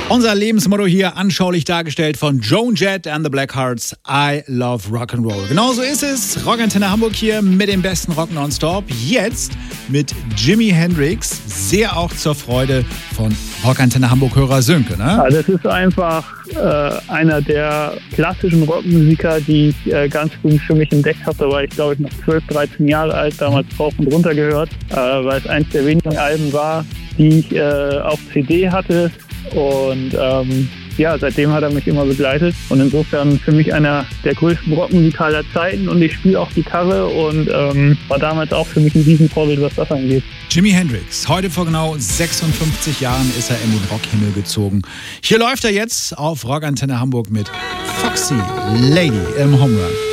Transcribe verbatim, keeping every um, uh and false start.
Unser Lebensmotto hier anschaulich dargestellt von Joan Jett and the Blackhearts, I love Rock'n'Roll. Genauso ist es. Rockantenne Hamburg hier mit dem besten Rock nonstop. Jetzt mit Jimi Hendrix, sehr auch zur Freude von Rockantenne Hamburg-Hörer Sönke, ne? Ja, das ist einfach äh, einer der klassischen Rockmusiker, die ich äh, ganz früh für mich entdeckt habe. Da war ich, glaube ich, noch zwölf, dreizehn Jahre alt, damals drauf und runter gehört, äh, weil es eins der wenigen Alben war, die ich äh, auf C D hatte. Und ähm, ja, seitdem hat er mich immer begleitet und insofern für mich einer der größten Rockmusiker aller Zeiten und ich spiele auch Gitarre und ähm, war damals auch für mich ein Riesenvorbild, was das angeht. Jimi Hendrix, heute vor genau sechsundfünfzig Jahren ist er in den Rockhimmel gezogen. Hier läuft er jetzt auf Rockantenne Hamburg mit Foxy Lady im Home Run.